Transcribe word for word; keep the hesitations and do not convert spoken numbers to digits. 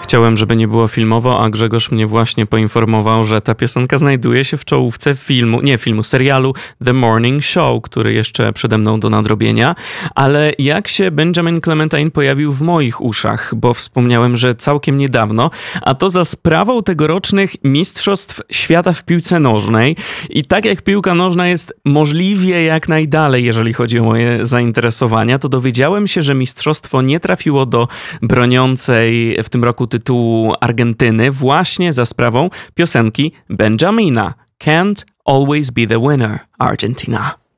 Chciałem, żeby nie było filmowo, a Grzegorz mnie właśnie poinformował, że ta piosenka znajduje się w czołówce filmu, nie filmu, serialu The Morning Show, który jeszcze przede mną do nadrobienia. Ale jak się Benjamin Clementine pojawił w moich uszach, bo wspomniałem, że całkiem niedawno, a to za sprawą tegorocznych Mistrzostw Świata w piłce nożnej. I tak jak piłka nożna jest możliwie jak najdalej, jeżeli chodzi o moje zainteresowania, to dowiedziałem się, że mistrzostwo nie trafiło do broniącej w tym roku tytułu Argentyny właśnie za sprawą piosenki Benjamina. Can't always be the winner, Argentina.